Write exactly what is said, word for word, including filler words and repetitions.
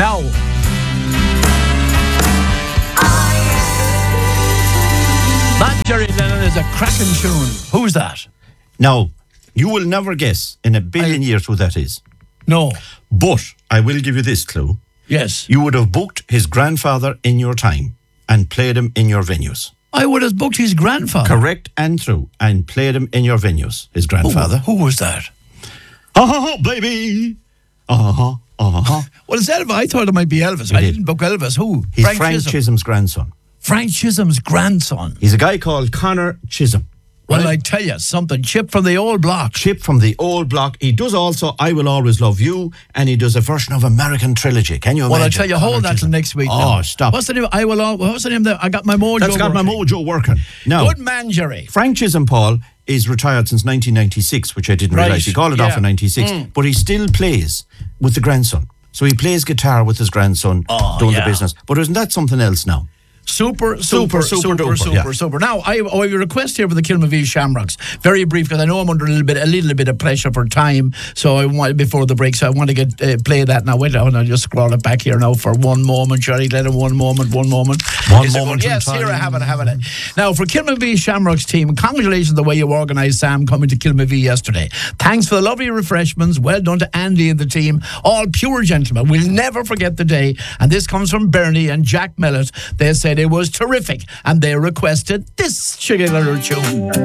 Now. That Jerry Lennon is a cracking tune. Who's that? Now, you will never guess in a billion I, years who that is. No. But I will give you this clue. Yes. You would have booked his grandfather in your time and played him in your venues. I would have booked his grandfather. Correct and true. And played him in your venues, his grandfather. Who, who was that? Uh-huh, baby. Uh-huh, uh-huh. Well, it's Elvis. I thought it might be Elvis. It I did. didn't book Elvis. Who? He's Frank, Frank Chisholm. Chisholm's grandson. Frank Chisholm's grandson. He's a guy called Connor Chisholm. Well, right? I tell you something. Chip from the old block. Chip from the old block. He does also I Will Always Love You, and he does a version of American Trilogy. Can you imagine? Well, I tell you, Connor hold that till Chisholm. next week. Oh, now. stop. What's the name? I will. Al- What's the name? That I got my mojo. That's got working. my mojo working. Now, Good man, Jerry. Frank Chisholm, Paul, is retired since nineteen ninety-six, which I didn't Right. realise. He called it Yeah. off in ninety-six, Mm. but he still plays with the grandson. So he plays guitar with his grandson Oh, doing yeah. the business. But isn't that something else now? Super, Super, super, super super, duper, super, yeah. super. Now, I, I have a request here for the Kilmavie Shamrocks. Very brief, because I know I'm under a little bit, a little bit of pressure for time. So I want before the break. So I want to get uh, play that now. Wait, I'll just scroll it back here now for one moment. Jerry, let it one moment, one moment. One Is it moment one? in Yes, time. here I have it. I have it. Now for Kilmavie Shamrocks team, congratulations the way you organised Sam coming to Kilmavie yesterday. Thanks for the lovely refreshments. Well done to Andy and the team. All pure gentlemen. We'll never forget the day. And this comes from Bernie and Jack Mellett. They said it was terrific. And they requested this particular tune.